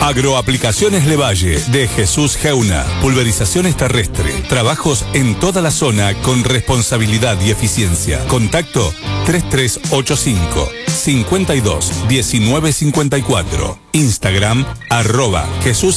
Agroaplicaciones Levalle de Jesús Geuna. Pulverizaciones terrestres. Trabajos en toda la zona con responsabilidad y eficiencia. Contacto 3385 52 19 54. Instagram @Jesús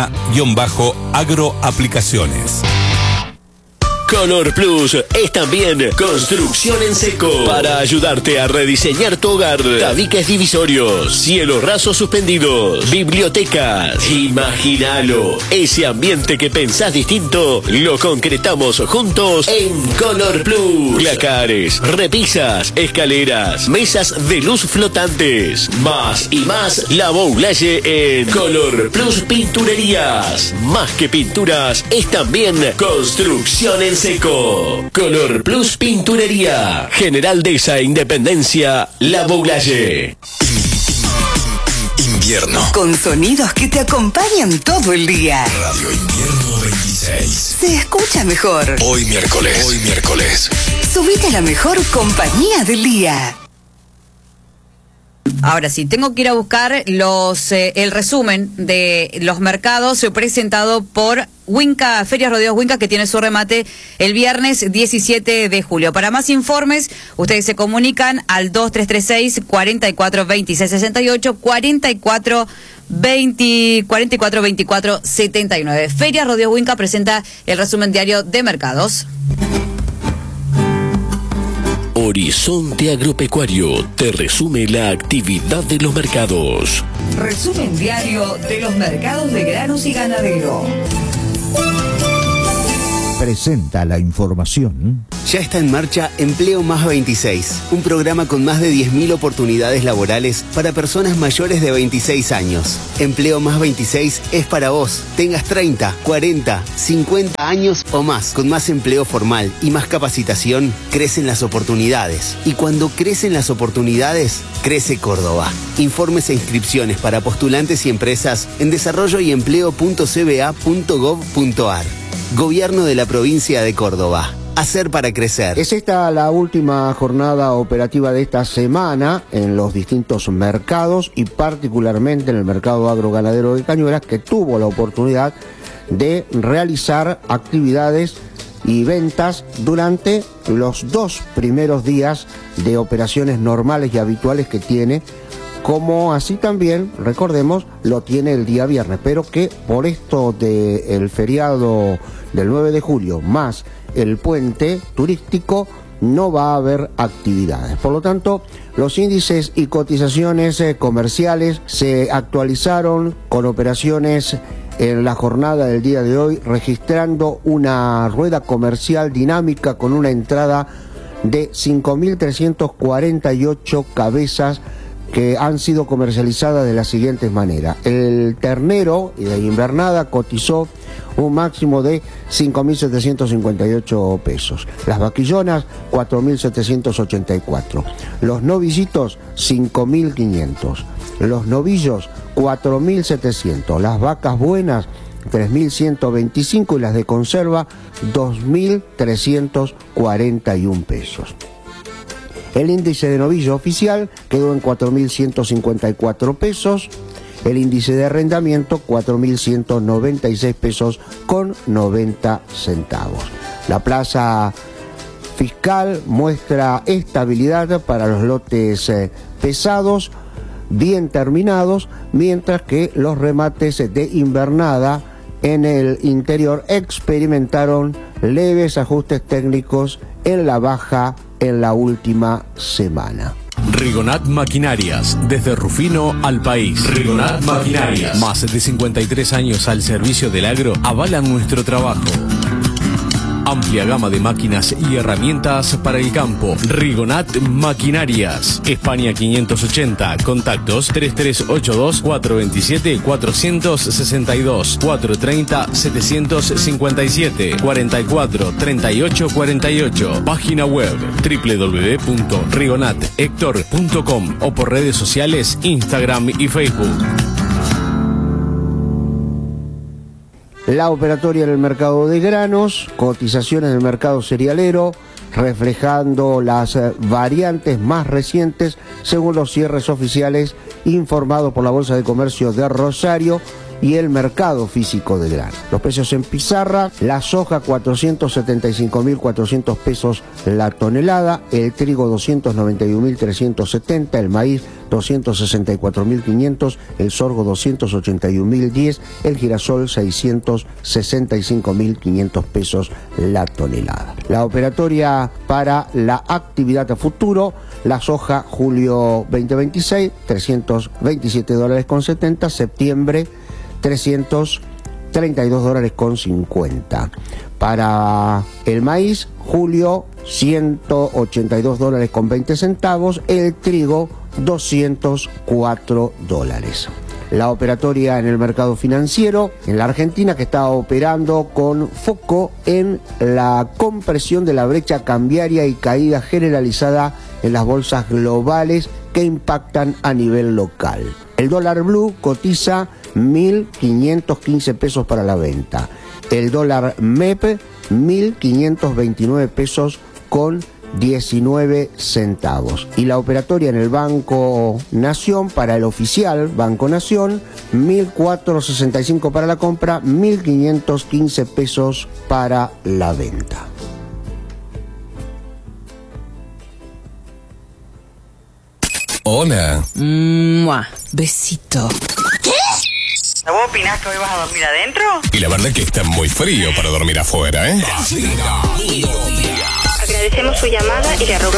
Geuna_agroaplicaciones. Color Plus es también construcción en seco para ayudarte a rediseñar tu hogar. Tabiques divisorios, cielos rasos suspendidos, bibliotecas. Imagínalo, ese ambiente que pensás distinto lo concretamos juntos en Color Plus. Placares, repisas, escaleras, mesas de luz flotantes. Más y más la Boulaye en Color Plus Pinturerías. Más que pinturas, es también construcción en seco. Color Plus Pinturería. General Dehesa e Independencia, La Boulaye. Invierno. Con sonidos que te acompañan todo el día. Radio Invierno 26. Se escucha mejor. Hoy miércoles. Subite a la mejor compañía del día. Ahora sí, tengo que ir a buscar el resumen de los mercados presentado por Winca, Ferias Rodeos Winca, que tiene su remate el viernes 17 de julio. Para más informes, ustedes se comunican al 2336 44 26 68 44 24 79. Ferias Rodeos Winca presenta el resumen diario de mercados. Horizonte Agropecuario te resume la actividad de los mercados. Resumen diario de los mercados de granos y ganadero. Presenta la información. Ya está en marcha Empleo Más 26, un programa con más de 10.000 oportunidades laborales para personas mayores de 26 años. Empleo Más 26 es para vos, tengas 30, 40, 50 años o más. Con más empleo formal y más capacitación, crecen las oportunidades. Y cuando crecen las oportunidades, crece Córdoba. Informes e inscripciones para postulantes y empresas en desarrolloyempleo.cba.gov.ar. Gobierno de la provincia de Córdoba. Hacer para crecer. Es esta la última jornada operativa de esta semana en los distintos mercados y particularmente en el mercado agroganadero de Cañuelas, que tuvo la oportunidad de realizar actividades y ventas durante los 2 primeros días de operaciones normales y habituales que tiene, como así también, recordemos, lo tiene el día viernes, pero que por esto del feriado del 9 de julio más el puente turístico no va a haber actividades. Por lo tanto, los índices y cotizaciones comerciales se actualizaron con operaciones en la jornada del día de hoy, registrando una rueda comercial dinámica con una entrada de 5.348 cabezas que han sido comercializadas de la siguiente manera. El ternero de invernada cotizó un máximo de 5.758 pesos. Las vaquillonas, 4.784. Los novicitos, 5.500. Los novillos, 4.700. Las vacas buenas, 3.125. Y las de conserva, 2.341 pesos. El índice de novillo oficial quedó en 4.154 pesos. El índice de arrendamiento, 4.196 pesos con 90 centavos. La plaza fiscal muestra estabilidad para los lotes pesados, bien terminados, mientras que los remates de invernada en el interior experimentaron leves ajustes técnicos en la baja en la última semana. Rigonat Maquinarias, desde Rufino al país. Rigonat Maquinarias, más de 53 años al servicio del agro, avalan nuestro trabajo. Amplia gama de máquinas y herramientas para el campo. Rigonat Maquinarias, España 580, contactos 3382 427 462 430 757 44 38 48. Página web www.rigonathector.com o por redes sociales Instagram y Facebook. La operatoria en el mercado de granos, cotizaciones del mercado cerealero, reflejando las variantes más recientes según los cierres oficiales informado por la Bolsa de Comercio de Rosario y el mercado físico de grano. Los precios en pizarra: la soja 475.400 pesos la tonelada, el trigo 291.370, el maíz 264.500, el sorgo 281.010, el girasol 665.500 pesos la tonelada. La operatoria para la actividad a futuro: la soja julio 2026, $327.70, septiembre $332.50. Para el maíz, julio $182.20, el trigo $204. La operatoria en el mercado financiero en la Argentina, que está operando con foco en la compresión de la brecha cambiaria y caída generalizada en las bolsas globales que impactan a nivel local. El dólar blue cotiza 1.515 pesos para la venta. El dólar MEP 1.529 pesos con 19 centavos. Y la operatoria en el Banco Nación, para el oficial Banco Nación, 1.465 para la compra, 1.515 pesos para la venta. Hola. Besito. ¿Vos opinás que hoy vas a dormir adentro? Y la verdad que está muy frío para dormir afuera, ¿eh? Agradecemos su llamada y le rogamos